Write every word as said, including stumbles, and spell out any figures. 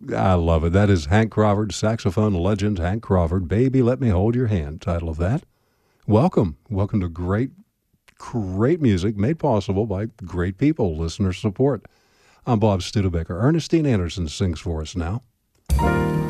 I love it. That is Hank Crawford, saxophone legend Hank Crawford. Baby, Let Me Hold Your Hand, title of that. Welcome. Welcome to great, great music made possible by great people, listener support. I'm Bob Studebaker. Ernestine Anderson sings for us now.